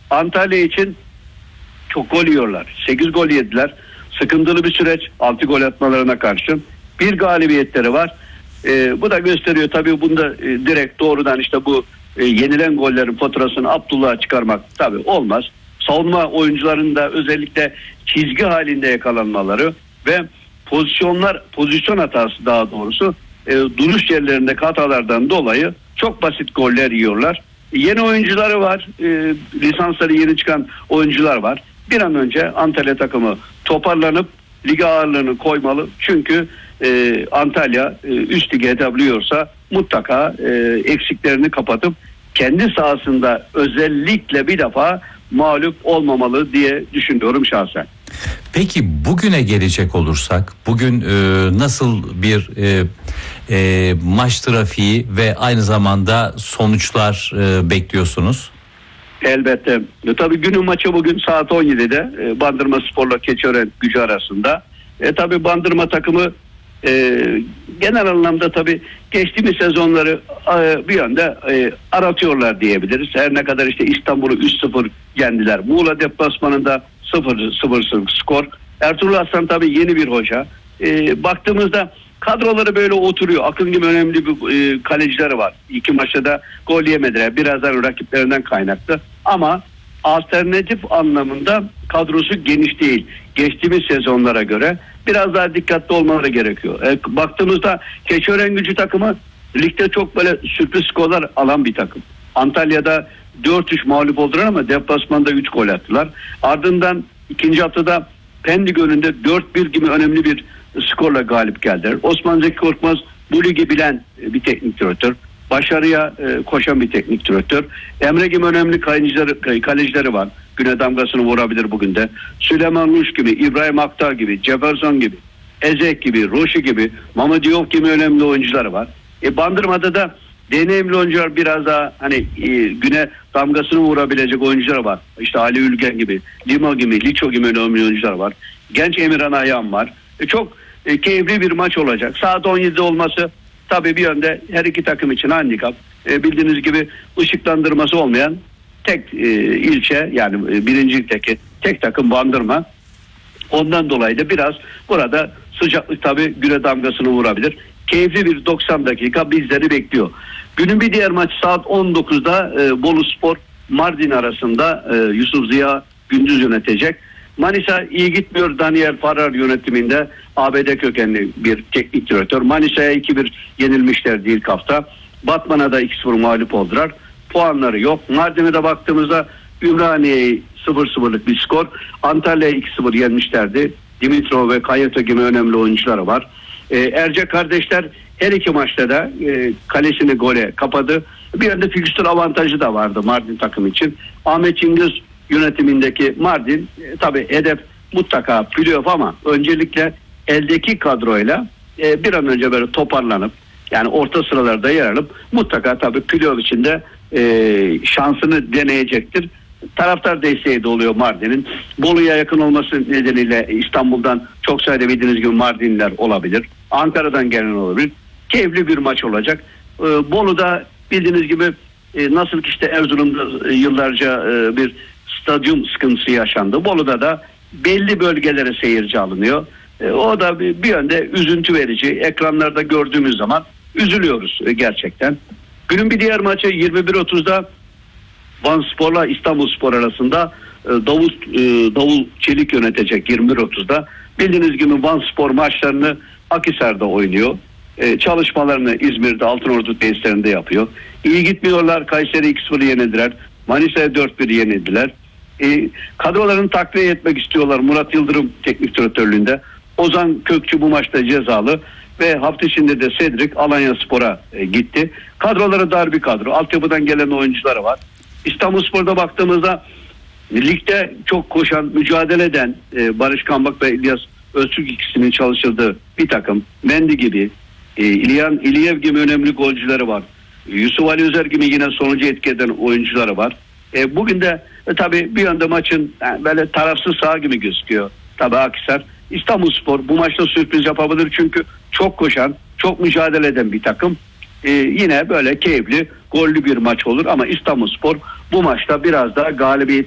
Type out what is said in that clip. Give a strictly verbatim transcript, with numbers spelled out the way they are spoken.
Antalya için çok gol yiyorlar. sekiz gol yediler. Sıkıntılı bir süreç altı gol atmalarına karşın. Bir galibiyetleri var. E, bu da gösteriyor tabii, bunda e, direkt doğrudan işte bu e, yenilen gollerin faturasını Abdullah'a çıkarmak tabii olmaz. Savunma oyuncularının da özellikle çizgi halinde yakalanmaları ve pozisyonlar pozisyon hatası daha doğrusu e, duruş yerlerindeki hatalardan dolayı çok basit goller yiyorlar. Yeni oyuncuları var. E, lisansları yeni çıkan oyuncular var. Bir an önce Antalya takımı toparlanıp lige ağırlığını koymalı. Çünkü e, Antalya e, üst lige hedefliyorsa mutlaka e, eksiklerini kapatıp kendi sahasında özellikle bir defa mağlup olmamalı diye düşünüyorum şahsen. Peki bugüne gelecek olursak, bugün e, nasıl bir e, e, maç trafiği ve aynı zamanda sonuçlar e, bekliyorsunuz? Elbette. E, tabii günün maçı bugün saat on yedide e, Bandırma Spor'la Keçiören Gücü arasında. E, tabii Bandırma takımı e, genel anlamda tabii geçtiğimiz sezonları e, bir yönde e, aratıyorlar diyebiliriz. Her ne kadar işte İstanbul'u üç sıfır yendiler. Muğla deplasmanında sıfır sıfır skor. Ertuğrul Aslan tabii yeni bir hoca. E, baktığımızda kadroları böyle oturuyor. Akın gibi önemli bir e, kalecileri var. İki maçta da gol yemediler. Birazdan rakiplerinden kaynaklı. Ama alternatif anlamında kadrosu geniş değil. Geçtiğimiz sezonlara göre biraz daha dikkatli olmaları gerekiyor. E, baktığımızda Keçiören Gücü takımı ligde çok böyle sürpriz skorlar alan bir takım. Antalya'da dört üç mağlup oldular ama deplasmanda üç gol attılar. Ardından ikinci haftada Pendik önünde dört bir gibi önemli bir skorla galip geldiler. Osman Zeki Korkmaz bu ligi bilen bir teknik direktör. Başarıya e, koşan bir teknik direktör. Emre gibi önemli kalecileri, kalecileri var. Güne damgasını vurabilir bugün de. Süleyman Luş gibi, İbrahim Aktar gibi, Jefferson gibi, Ezek gibi, Roşi gibi, Mama Diop gibi önemli oyuncuları var. E, Bandırma'da da deneyimli oyuncular, biraz daha hani e, güne damgasını vurabilecek oyuncular var. İşte Ali Ülgen gibi, Lima gibi, Liço gibi önemli oyuncular var. Genç Emirhan Ayhan var. E, çok e, keyifli bir maç olacak. Saat on yedide olması tabii bir yönde her iki takım için handikap. E, bildiğiniz gibi ışıklandırması olmayan tek e, ilçe, yani e, birincilikteki tek takım Bandırma. Ondan dolayı da biraz burada sıcaklık tabii güne damgasını vurabilir. Keyifli bir doksan dakika bizleri bekliyor. Günün bir diğer maçı saat on dokuzda e, Boluspor Mardin arasında e, Yusuf Ziya Gündüz yönetecek. Manisa iyi gitmiyor. Daniel Farrar yönetiminde A B D kökenli bir teknik direktör. Manisa'ya iki bir yenilmişlerdi ilk hafta. Batman'a da iki sıfır mağlup oldular. Puanları yok. Mardin'e de baktığımızda Ümraniye'yi sıfır sıfırlık bir skor. Antalya'ya iki sıfır yenmişlerdi. Dimitrov ve Kayato gibi önemli oyuncuları var. Ee, Erce kardeşler her iki maçta da e, kalesini gole kapadı. Bir yerde fikstür avantajı da vardı Mardin takım için. Ahmet Çingiz yönetimindeki Mardin e, tabii hedef mutlaka playoff ama öncelikle eldeki kadroyla e, bir an önce böyle toparlanıp yani orta sıralarda yer alıp mutlaka tabii playoff içinde e, şansını deneyecektir. Taraftar desteği de oluyor Mardin'in. Bolu'ya yakın olması nedeniyle İstanbul'dan çok sayıda bildiğiniz gibi Mardinliler olabilir. Ankara'dan gelen olabilir. Keyifli bir maç olacak. Ee, Bolu'da bildiğiniz gibi e, nasıl ki işte Erzurum'da e, yıllarca e, bir stadyum sıkıntısı yaşandı. Bolu'da da belli bölgelere seyirci alınıyor. E, o da bir, bir yönde üzüntü verici. Ekranlarda gördüğümüz zaman üzülüyoruz e, gerçekten. Günün bir diğer maçı yirmi bir otuzda Van Spor'la İstanbulspor arasında e, Davul, e, Davul Çelik yönetecek yirmi bir otuzda. Bildiğiniz gibi Van Spor maçlarını Akhisar'da oynuyor. E, çalışmalarını İzmir'de Altınordu tesislerinde yapıyor. İyi gitmiyorlar. Kayseri iki sıfır yenildiler. Manisa'ya dört bir yenildiler. E, kadrolarını takviye etmek istiyorlar Murat Yıldırım teknik direktörlüğünde. Ozan Kökçü bu maçta cezalı ve hafta içinde de Cedric Alanyaspor'a e, gitti. Kadroları dar bir kadro. Altyapıdan gelen oyuncuları var. İstanbulspor'da baktığımızda ligde çok koşan, mücadele eden e, Barış Kambak ve İlyas Öztürk ikisinin çalışıldığı bir takım. Mendi gibi, e, İlyan İliyev gibi önemli golcüleri var. Yusuf Ali Özer gibi yine sonucu etki eden oyuncuları var. E, bugün de e, tabii bir yönde maçın yani böyle tarafsız saha gibi gözüküyor. Tabii Akhisar. İstanbulspor bu maçta sürpriz yapabilir çünkü çok koşan, çok mücadele eden bir takım. Ee, yine böyle keyifli, gollü bir maç olur ama İstanbulspor bu maçta biraz daha galibiyet